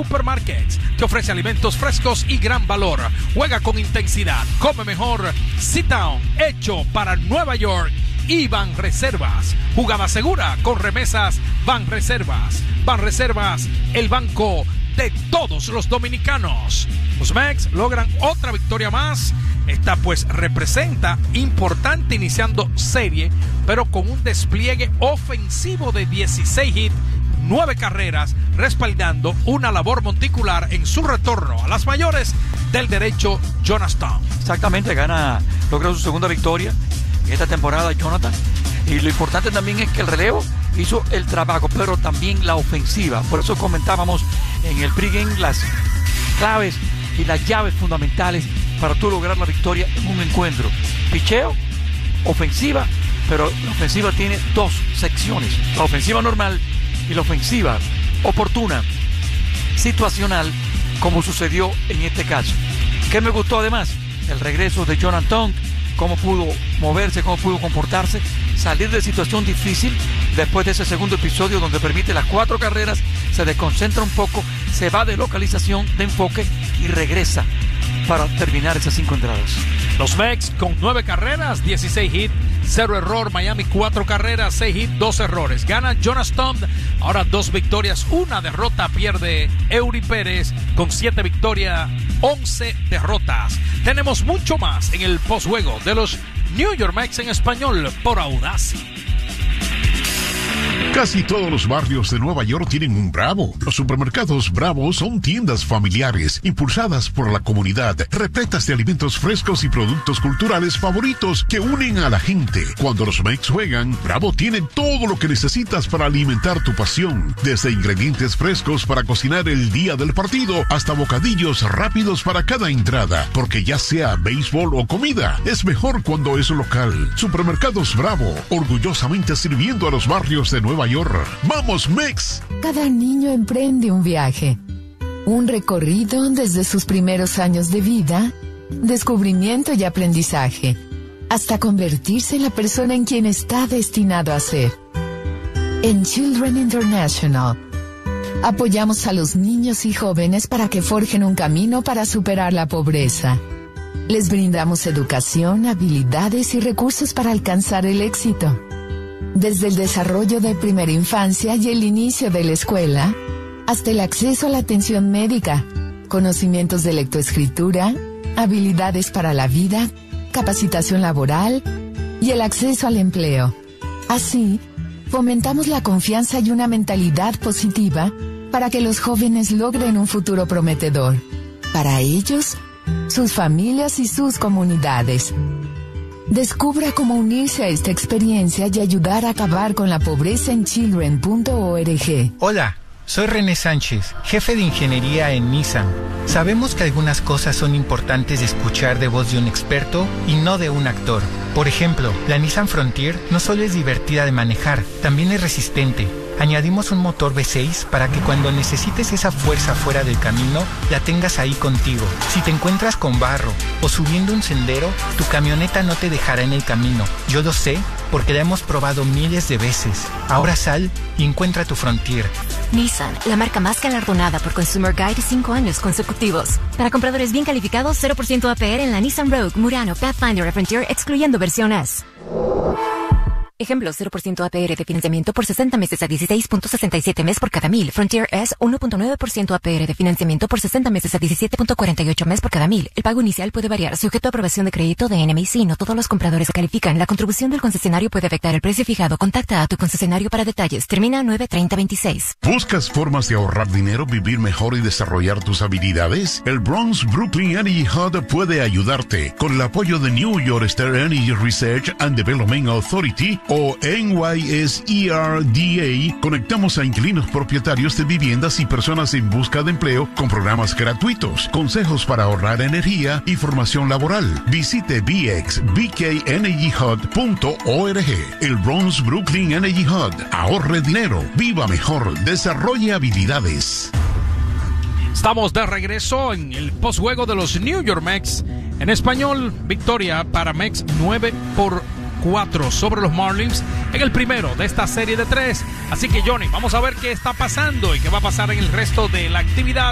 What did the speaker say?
Supermarkets te ofrece alimentos frescos y gran valor. Juega con intensidad, come mejor. Sit Down, hecho para Nueva York. Y Banreservas, jugada segura con remesas Banreservas. Banreservas, el banco de todos los dominicanos. Los Mex logran otra victoria más. Esta pues representa importante iniciando serie, pero con un despliegue ofensivo de 16 hits, 9 carreras, respaldando una labor monticular en su retorno a las mayores del derecho Jonathan. Exactamente, logra su segunda victoria en esta temporada Jonathan. Y lo importante también es que el relevo hizo el trabajo, pero también la ofensiva. Por eso comentábamos en el pregame las claves y las llaves fundamentales para tú lograr la victoria en un encuentro. Picheo, ofensiva, pero la ofensiva tiene dos secciones: la ofensiva normal y la ofensiva oportuna, situacional, como sucedió en este caso. ¿Qué me gustó además? El regreso de Jonathan, cómo pudo moverse, cómo pudo comportarse, salir de situación difícil después de ese segundo episodio donde permite las 4 carreras, se desconcentra un poco, se va de localización, de enfoque y regresa para terminar esas 5 entradas. Los Mex con 9 carreras, 16 hits, 0 error. Miami 4 carreras, 6 hits, 2 errores. Gana Jonathan, ahora 2 victorias, 1 derrota. Pierde Eury Pérez con 7 victorias, 11 derrotas. Tenemos mucho más en el postjuego de los New York Mets en español por Audacy. Casi todos los barrios de Nueva York tienen un Bravo. Los supermercados Bravo son tiendas familiares, impulsadas por la comunidad, repletas de alimentos frescos y productos culturales favoritos que unen a la gente. Cuando los Mets juegan, Bravo tiene todo lo que necesitas para alimentar tu pasión. Desde ingredientes frescos para cocinar el día del partido, hasta bocadillos rápidos para cada entrada. Porque ya sea béisbol o comida, es mejor cuando es local. Supermercados Bravo, orgullosamente sirviendo a los barrios de Nueva York. ¡Vamos, Mex! Cada niño emprende un viaje, un recorrido desde sus primeros años de vida, descubrimiento y aprendizaje, hasta convertirse en la persona en quien está destinado a ser. En Children International, apoyamos a los niños y jóvenes para que forjen un camino para superar la pobreza. Les brindamos educación, habilidades y recursos para alcanzar el éxito. Desde el desarrollo de primera infancia y el inicio de la escuela, hasta el acceso a la atención médica, conocimientos de lectoescritura, habilidades para la vida, capacitación laboral y el acceso al empleo. Así, fomentamos la confianza y una mentalidad positiva para que los jóvenes logren un futuro prometedor. Para ellos, sus familias y sus comunidades. Descubra cómo unirse a esta experiencia y ayudar a acabar con la pobreza en children.org. Hola, soy René Sánchez, jefe de ingeniería en Nissan. Sabemos que algunas cosas son importantes de escuchar de voz de un experto y no de un actor. Por ejemplo, la Nissan Frontier no solo es divertida de manejar, también es resistente. Añadimos un motor V6 para que cuando necesites esa fuerza fuera del camino, la tengas ahí contigo. Si te encuentras con barro o subiendo un sendero, tu camioneta no te dejará en el camino. Yo lo sé porque la hemos probado miles de veces. Ahora sal y encuentra tu Frontier. Nissan, la marca más galardonada por Consumer Guide 5 años consecutivos. Para compradores bien calificados, 0% APR en la Nissan Rogue, Murano, Pathfinder y Frontier, excluyendo versión S. Ejemplo, 0% APR de financiamiento por 60 meses a 16.67 mes por cada 1000. Frontier S, 1.9% APR de financiamiento por 60 meses a 17.48 mes por cada 1000. El pago inicial puede variar, sujeto a aprobación de crédito de NMC. No todos los compradores califican. La contribución del concesionario puede afectar el precio fijado. Contacta a tu concesionario para detalles. Termina 9/30/26. ¿Buscas formas de ahorrar dinero, vivir mejor y desarrollar tus habilidades? El Bronx Brooklyn Energy Hub puede ayudarte. Con el apoyo de New York State Energy Research and Development Authority, o NYSERDA, conectamos a inquilinos propietarios de viviendas y personas en busca de empleo con programas gratuitos, consejos para ahorrar energía y formación laboral. Visite bxbkenergyhub.org. El Bronx Brooklyn Energy Hub. Ahorre dinero, viva mejor, desarrolle habilidades. Estamos de regreso en el postjuego de los New York Mets. En español, victoria para Mets 9-4 sobre los Marlins en el primero de esta serie de 3. Así que, Johnny, vamos a ver qué está pasando y qué va a pasar en el resto de la actividad